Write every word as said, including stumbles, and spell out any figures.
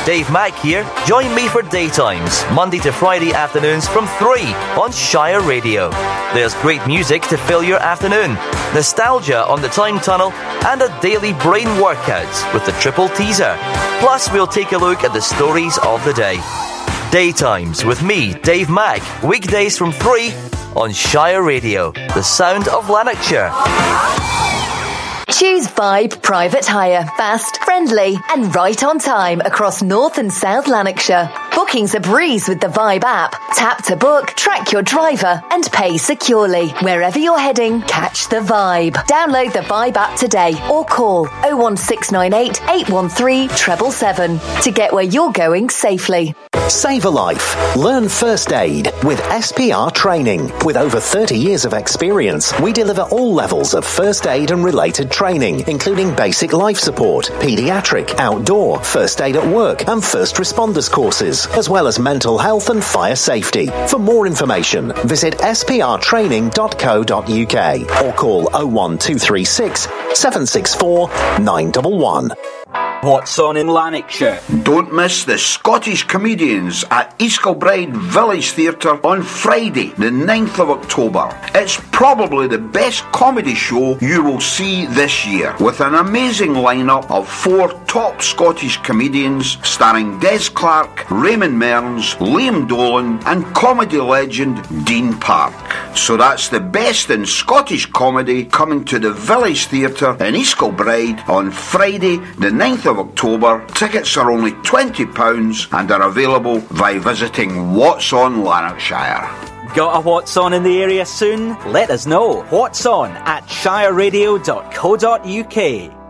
Dave Mack here. Join me for Daytimes, Monday to Friday afternoons from three on Shire Radio. There's great music to fill your afternoon, nostalgia on the time tunnel, and a daily brain workout with the triple teaser. Plus, we'll take a look at the stories of the day. Daytimes with me, Dave Mack, weekdays from three on Shire Radio, the sound of Lanarkshire. Choose Vibe Private Hire. Fast, friendly, and right on time across North and South Lanarkshire. Booking's a breeze with the Vibe app. Tap to book, track your driver, and pay securely. Wherever you're heading, catch the Vibe. Download the Vibe app today or call oh one six nine eight, eight one three, seven seven seven to get where you're going safely. Save a life. Learn first aid with S P R Training. With over thirty years of experience, we deliver all levels of first aid and related training, including basic life support, paediatric, outdoor, first aid at work, and first responders courses, as well as mental health and fire safety. For more information, visit s p r training dot co dot u k or call oh one two three six, seven six four, nine one one. What's on in Lanarkshire? Don't miss the Scottish Comedians at East Kilbride Village Theatre on Friday, the ninth of October. It's probably the best comedy show you will see this year, with an amazing lineup of four top Scottish comedians starring Des Clark, Raymond Mearns, Liam Dolan, and comedy legend Dean Park. So that's the best in Scottish comedy coming to the Village Theatre in East Kilbride on Friday, the ninth of October. Tickets are only twenty pounds and are available by visiting What's On Lanarkshire. Got a What's On in the area soon? Let us know. What's On at shire radio dot co dot u k.